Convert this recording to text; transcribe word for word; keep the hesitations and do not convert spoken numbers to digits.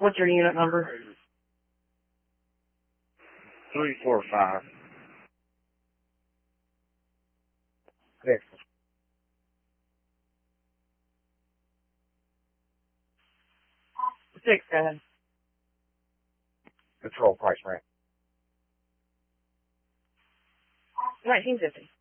What's your unit number? Three four five. Six. Six, go ahead. Control price rank. nineteen fifty.